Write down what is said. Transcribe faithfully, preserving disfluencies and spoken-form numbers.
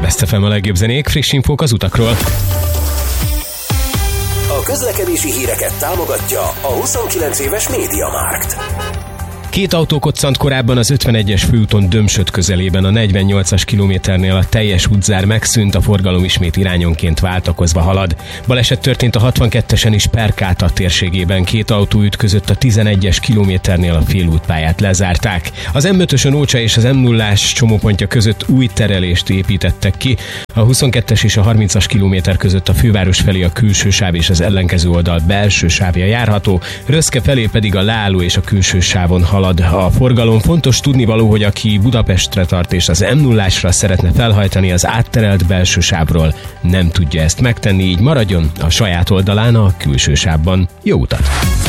Best ef em, a legjobb zenék, friss infók az utakról. A közlekedési híreket támogatja a huszonkilenc éves MediaMarkt. Két autó koccant korábban az ötvenegyes főúton Dömsöd közelében, a negyvennyolcas kilométernél a teljes útzár megszűnt, a forgalom ismét irányonként váltakozva halad. Baleset történt a hatvankettesen is Perkáta térségében, két autó ütközött a tizenegyes kilométernél, a félútpályát lezárták. Az em ötösön Ócsa és az em nullás csomópontja között új terelést építettek ki, a huszonkettes és a harmincas kilométer között a főváros felé a külső sáv és az ellenkező oldal belső sávja járható, Röszke felé pedig a leálló és a külső sávon halad a forgalom. Fontos tudnivaló, hogy aki Budapestre tart és az em nullásra szeretne felhajtani, az átterelt belső sávról nem tudja ezt megtenni, így maradjon a saját oldalán, a külső sávban. Jó utat!